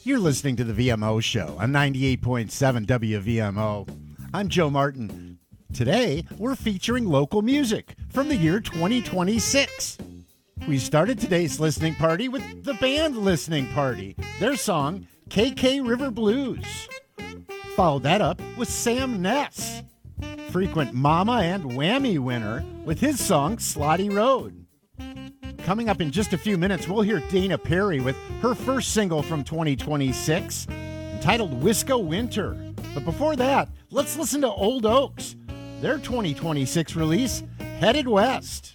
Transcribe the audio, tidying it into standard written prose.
You're listening to the VMO Show on 98.7 WVMO. I'm Joe Martin. Today, we're featuring local music from the year 2026. We started today's listening party with the band Listening Party, their song, KK River Blues. Followed that up with Sam Ness, frequent Mama and Whammy winner, with his song, Slotty Road. Coming up in just a few minutes, we'll hear Dana Perry with her first single from 2026, entitled Wisco Winter. But before that, let's listen to Old Oaks, their 2026 release, Headed West.